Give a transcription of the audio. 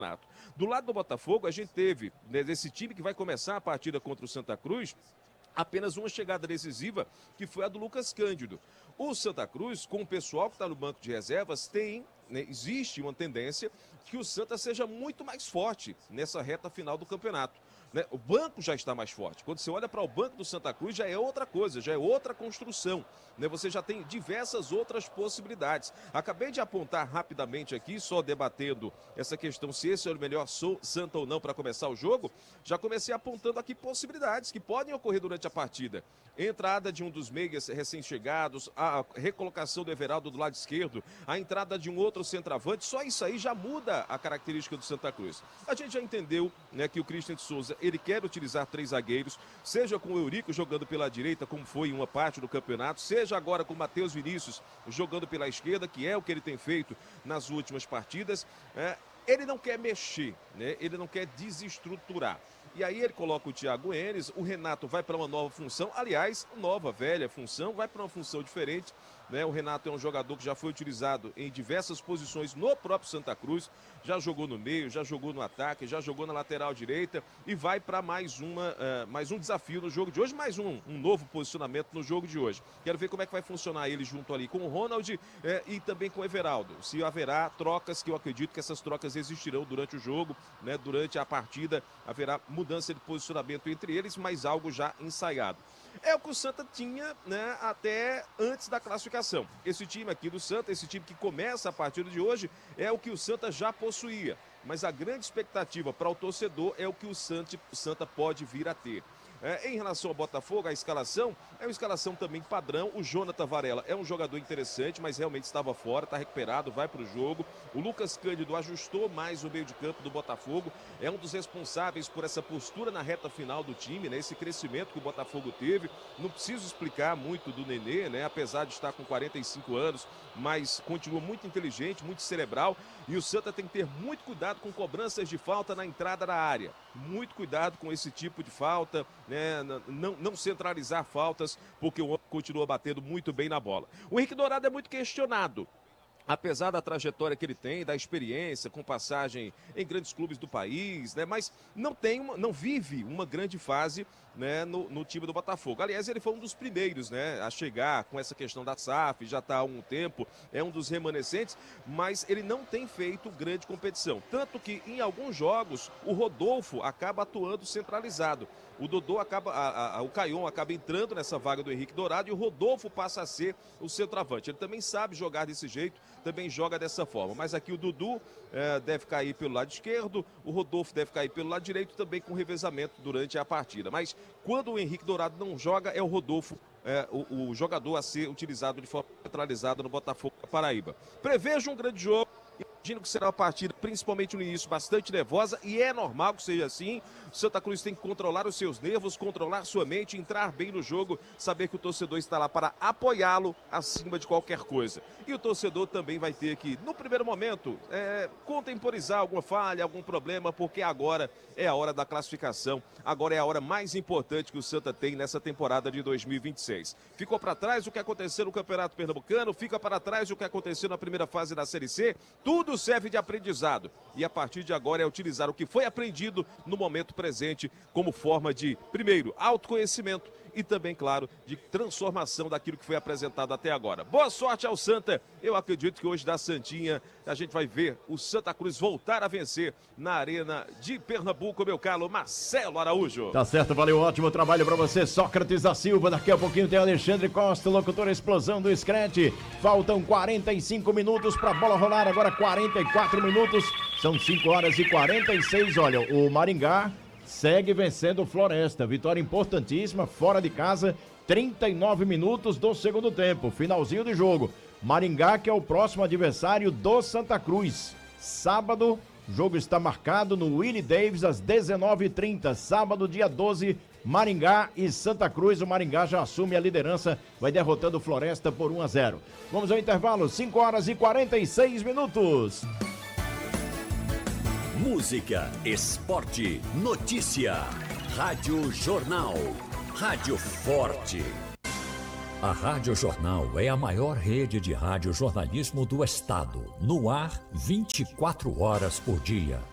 campeonato. Do lado do Botafogo, a gente teve, né, desse time que vai começar a partida contra o Santa Cruz, apenas uma chegada decisiva, que foi a do Lucas Cândido. O Santa Cruz, com o pessoal que está no banco de reservas, existe uma tendência que o Santa seja muito mais forte nessa reta final do campeonato. Né? O banco já está mais forte. Quando você olha para o banco do Santa Cruz, já é outra coisa, já é outra construção. Né? Você já tem diversas outras possibilidades. Acabei de apontar rapidamente aqui, só debatendo essa questão, se esse é o melhor Santa ou não para começar o jogo. Já comecei apontando aqui possibilidades que podem ocorrer durante a partida. Entrada de um dos meias recém-chegados, a recolocação do Everaldo do lado esquerdo, a entrada de um outro centroavante, só isso aí já muda a característica do Santa Cruz. A gente já entendeu, né, que o Christian de Souza, ele quer utilizar 3 zagueiros, seja com o Eurico jogando pela direita, como foi em uma parte do campeonato, seja agora com o Matheus Vinícius jogando pela esquerda, que é o que ele tem feito nas últimas partidas. Ele não quer mexer, né? Ele não quer desestruturar. E aí ele coloca o Thiago Enes, o Renato vai para uma nova função, aliás, nova, velha função, vai para uma função diferente. Né? O Renato é um jogador que já foi utilizado em diversas posições no próprio Santa Cruz, já jogou no meio, já jogou no ataque, já jogou na lateral direita e vai para mais um desafio no jogo de hoje, mais um novo posicionamento no jogo de hoje. Quero ver como é que vai funcionar ele junto ali com o Ronald e também com o Everaldo. Se haverá trocas, que eu acredito que essas trocas existirão durante o jogo, né? Durante a partida haverá mudança de posicionamento entre eles, mas algo já ensaiado. É o que o Santa tinha, né, até antes da classificação. Esse time aqui do Santa, esse time que começa a partida de hoje, é o que o Santa já possuía. Mas a grande expectativa para o torcedor é o que o Santa pode vir a ter. Em relação ao Botafogo, a escalação é uma escalação também padrão. O Jonathan Varela é um jogador interessante, mas realmente estava fora, está recuperado, vai para o jogo. O Lucas Cândido ajustou mais o meio de campo do Botafogo, é um dos responsáveis por essa postura na reta final do time, né? Esse crescimento que o Botafogo teve. Não preciso explicar muito do Nenê, né? Apesar de estar com 45 anos, mas continua muito inteligente, muito cerebral. E o Santa tem que ter muito cuidado com cobranças de falta na entrada da área. Muito cuidado com esse tipo de falta, né? Não centralizar faltas, porque o homem continua batendo muito bem na bola. O Henrique Dourado é muito questionado. Apesar da trajetória que ele tem, da experiência, com passagem em grandes clubes do país, né? Mas não vive uma grande fase, né, no time do Botafogo. Aliás, ele foi um dos primeiros, né, a chegar com essa questão da SAF, já está há um tempo, é um dos remanescentes, mas ele não tem feito grande competição. Tanto que em alguns jogos o Rodolfo acaba atuando centralizado. O Dodô o Caion acaba entrando nessa vaga do Henrique Dourado e o Rodolfo passa a ser o centroavante. Ele também sabe jogar desse jeito, também joga dessa forma. Mas aqui o Dudu deve cair pelo lado esquerdo, o Rodolfo deve cair pelo lado direito, também com revezamento durante a partida. Mas quando o Henrique Dourado não joga, é o Rodolfo o jogador a ser utilizado de forma centralizada no Botafogo da Paraíba. Prevejo um grande jogo. Imagino que será uma partida, principalmente no início, bastante nervosa, e é normal que seja assim. O Santa Cruz tem que controlar os seus nervos, controlar sua mente, entrar bem no jogo, saber que o torcedor está lá para apoiá-lo acima de qualquer coisa. E o torcedor também vai ter que, no primeiro momento, contemporizar alguma falha, algum problema, porque agora é a hora da classificação, agora é a hora mais importante que o Santa tem nessa temporada de 2026. Ficou para trás o que aconteceu no Campeonato Pernambucano, fica para trás o que aconteceu na primeira fase da Série C, tudo serve de aprendizado. E a partir de agora é utilizar o que foi aprendido no momento presente como forma de, primeiro, autoconhecimento e também, claro, de transformação daquilo que foi apresentado até agora. Boa sorte ao Santa. Eu acredito que hoje da Santinha a gente vai ver o Santa Cruz voltar a vencer na Arena de Pernambuco, meu caro Marcelo Araújo. Tá certo, valeu, ótimo trabalho pra você, Sócrates da Silva. Daqui a pouquinho tem Alexandre Costa, locutor Explosão do Screte. Faltam 45 minutos pra bola rolar, agora 44 minutos. São 5 horas e 46. Olha, o Maringá segue vencendo o Floresta. Vitória importantíssima, fora de casa, 39 minutos do segundo tempo. Finalzinho do jogo. Maringá, que é o próximo adversário do Santa Cruz. Sábado, o jogo está marcado no Willie Davis às 19h30. Sábado, dia 12, Maringá e Santa Cruz. O Maringá já assume a liderança, vai derrotando o Floresta por 1-0. Vamos ao intervalo, 5 horas e 46 minutos. Música, esporte, notícia. Rádio Jornal. Rádio Forte. A Rádio Jornal é a maior rede de rádio jornalismo do estado. No ar, 24 horas por dia.